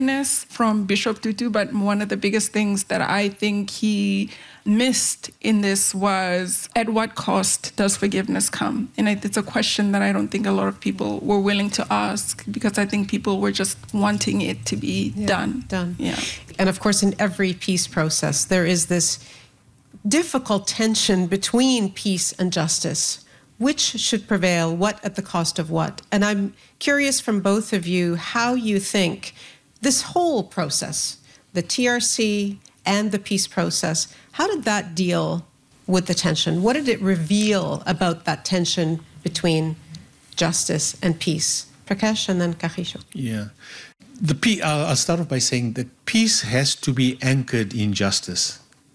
from Bishop Tutu, but one of the biggest things that I think he missed in this was, at what cost does forgiveness come? And it's a question that I don't think a lot of people were willing to ask, because I think people were just wanting it to be done. Yeah. And of course, in every peace process, there is this difficult tension between peace and justice. Which should prevail? What at the cost of what? And I'm curious from both of you how you think this whole process, the TRC and the peace process, how did that deal with the tension? What did it reveal about that tension between justice and peace? Prakash and then Kagiso. Yeah. I'll start off by saying that peace has to be anchored in justice.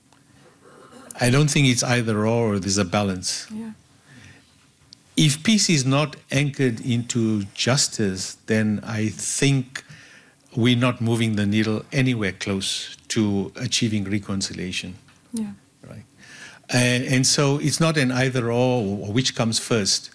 I don't think it's either or there's a balance. Yeah. If peace is not anchored into justice, then I think we're not moving the needle anywhere close to achieving reconciliation. Yeah. Right. And so it's not an either or which comes first.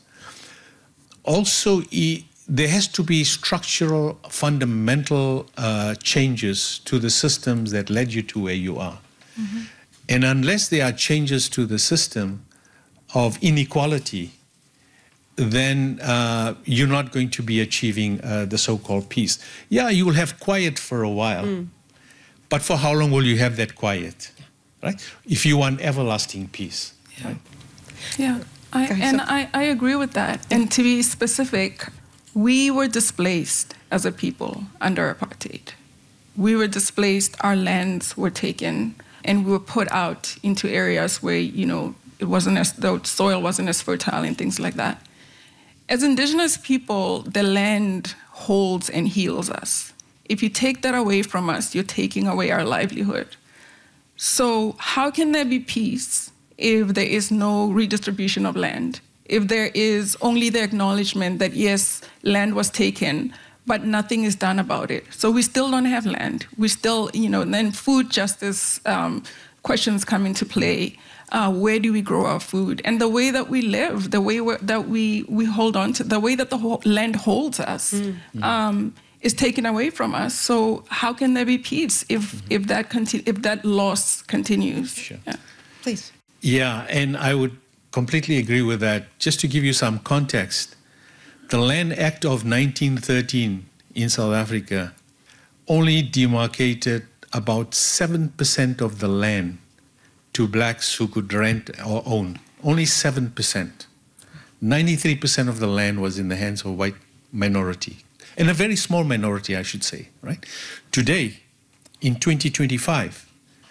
Also, there has to be structural, fundamental changes to the systems that led you to where you are. Mm-hmm. And unless there are changes to the system of inequality, then you're not going to be achieving the so-called peace. Yeah, you will have quiet for a while, but for how long will you have that quiet, right? If you want everlasting peace, right? Yeah, I agree with that. And to be specific, we were displaced as a people under apartheid. We were displaced, our lands were taken, and we were put out into areas where, the soil wasn't as fertile and things like that. As Indigenous people, the land holds and heals us. If you take that away from us, you're taking away our livelihood. So how can there be peace if there is no redistribution of land? If there is only the acknowledgement that, yes, land was taken, but nothing is done about it. So we still don't have land. We still, then food justice questions come into play. Where do we grow our food? And the way that we live, the way that we hold on to, the way that the whole land holds us is taken away from us. So how can there be peace if that loss continues? Sure. Yeah. Please. Yeah, and I would completely agree with that. Just to give you some context, the Land Act of 1913 in South Africa only demarcated about 7% of the land to blacks who could rent or own. Only 7%. 93% of the land was in the hands of white minority. And a very small minority, I should say, right? Today, in 2025,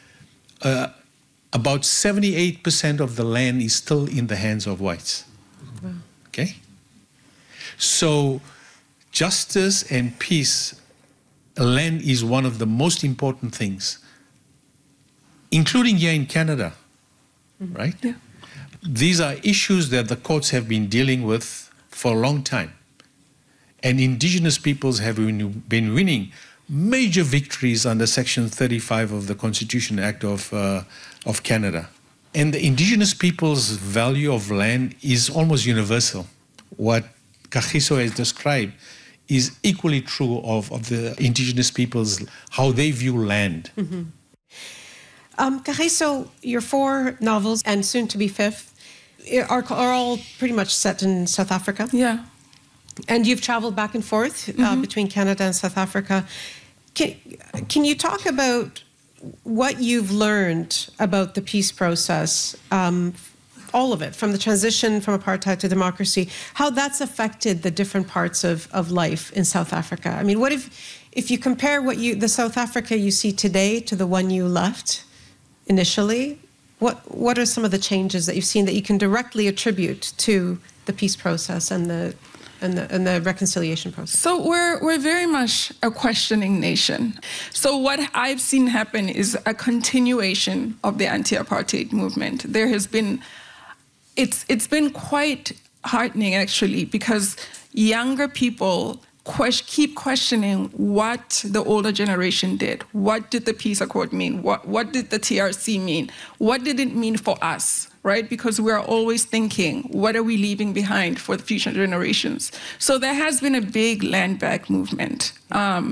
about 78% of the land is still in the hands of whites. Wow. Okay? So justice and peace, land is one of the most important things, including here in Canada, right? Yeah. These are issues that the courts have been dealing with for a long time. And Indigenous peoples have been winning major victories under Section 35 of the Constitution Act of Canada. And the Indigenous people's value of land is almost universal. What Kagiso has described is equally true of the Indigenous peoples, how they view land. Mm-hmm. Kagiso, your 4 novels, and soon to be 5th, are all pretty much set in South Africa. Yeah. And you've traveled back and forth between Canada and South Africa. Can you talk about what you've learned about the peace process, all of it, from the transition from apartheid to democracy, how that's affected the different parts of life in South Africa? I mean, what if you compare the South Africa you see today to the one you left initially, what are some of the changes that you've seen that you can directly attribute to the peace process and the reconciliation process? So we're very much a questioning nation. So what I've seen happen is a continuation of the anti-apartheid movement. There has been, it's been quite heartening actually, because younger people keep questioning what the older generation did. What did the peace accord mean? What did the TRC mean? What did it mean for us? Right? Because we're always thinking, what are we leaving behind for the future generations? So there has been a big land back movement.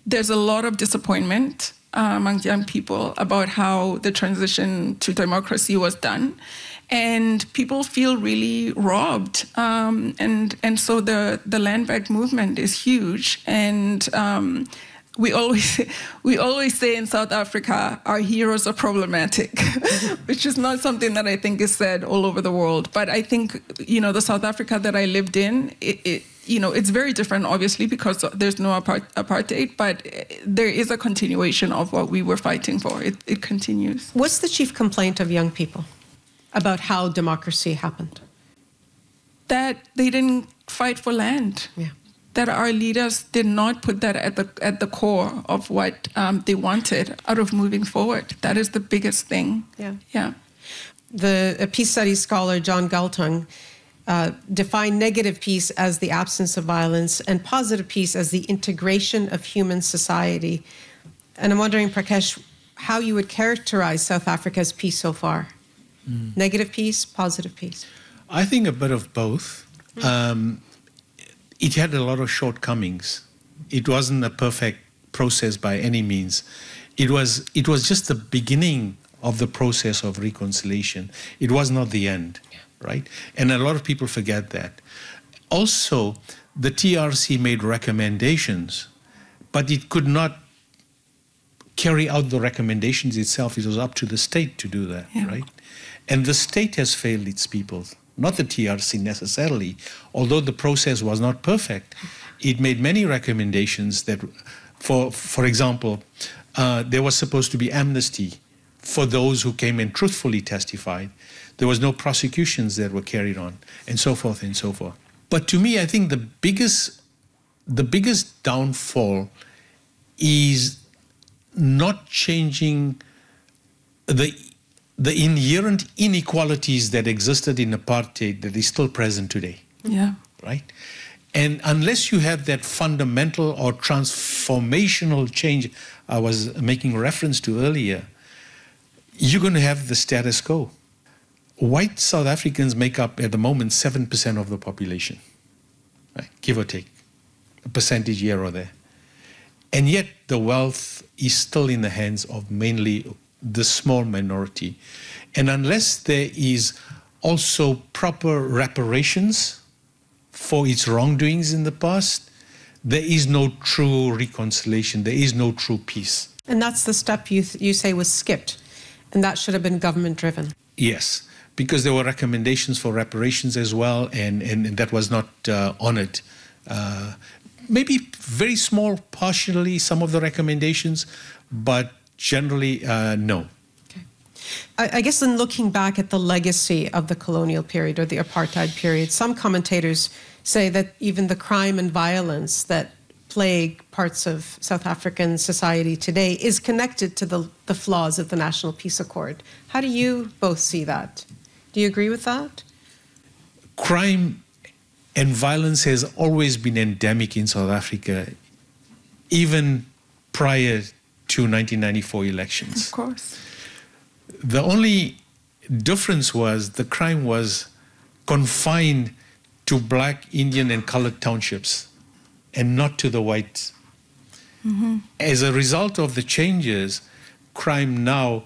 there's a lot of disappointment among young people about how the transition to democracy was done. And people feel really robbed. And so the land back movement is huge. And we always say in South Africa, our heroes are problematic, which is not something that I think is said all over the world. But I think, the South Africa that I lived in, it's very different, obviously, because there's no apartheid, but there is a continuation of what we were fighting for. It continues. What's the chief complaint of young people about how democracy happened? That they didn't fight for land. Yeah. That our leaders did not put that at the core of what they wanted out of moving forward. That is the biggest thing. Yeah. The peace studies scholar John Galtung defined negative peace as the absence of violence and positive peace as the integration of human society. And I'm wondering, Prakesh, how you would characterize South Africa's peace so far. Negative peace, positive peace? I think a bit of both. It had a lot of shortcomings. It wasn't a perfect process by any means. It was just the beginning of the process of reconciliation. It was not the end, right? And a lot of people forget that. Also, the TRC made recommendations, but it could not carry out the recommendations itself. It was up to the state to do that, right? And the state has failed its people, not the TRC necessarily. Although the process was not perfect, it made many recommendations that, for example, there was supposed to be amnesty for those who came and truthfully testified. There was no prosecutions that were carried on, and so forth and so forth. But to me, I think the biggest downfall is not changing the inherent inequalities that existed in apartheid that is still present today. Yeah. Right? And unless you have that fundamental or transformational change I was making reference to earlier, you're going to have the status quo. White South Africans make up at the moment 7% of the population, right? Give or take, a percentage here or there. And yet the wealth is still in the hands of mainly the small minority. And unless there is also proper reparations for its wrongdoings in the past, there is no true reconciliation, there is no true peace. And that's the step you say was skipped, and that should have been government-driven. Yes, because there were recommendations for reparations as well, and that was not honored. Maybe very small, partially, some of the recommendations, but generally, no. Okay. I guess in looking back at the legacy of the colonial period or the apartheid period, some commentators say that even the crime and violence that plague parts of South African society today is connected to the flaws of the National Peace Accord. How do you both see that? Do you agree with that? Crime and violence has always been endemic in South Africa, even prior to 1994 elections. Of course. The only difference was the crime was confined to Black, Indian, and colored townships and not to the whites. Mm-hmm. As a result of the changes, crime now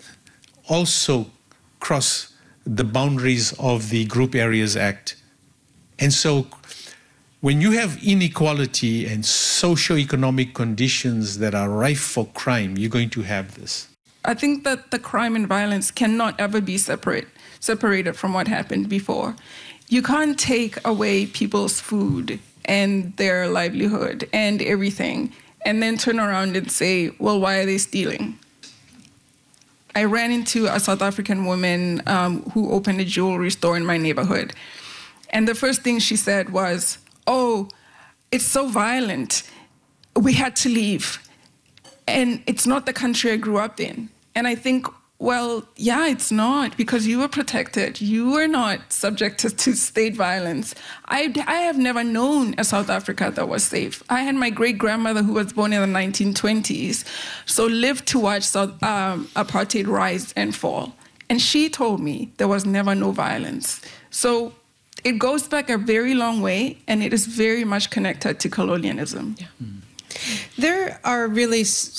also cross the boundaries of the Group Areas Act. And so when you have inequality and socio-economic conditions that are rife for crime, you're going to have this. I think that the crime and violence cannot ever be separated from what happened before. You can't take away people's food and their livelihood and everything and then turn around and say, well, why are they stealing? I ran into a South African woman who opened a jewelry store in my neighborhood. And the first thing she said was, oh, it's so violent. We had to leave. And it's not the country I grew up in. And I think, well, yeah, it's not, because you were protected. You were not subjected to state violence. I have never known a South Africa that was safe. I had my great-grandmother who was born in the 1920s, so lived to watch apartheid rise and fall. And she told me there was never no violence. So it goes back a very long way, and it is very much connected to colonialism. Yeah. There are really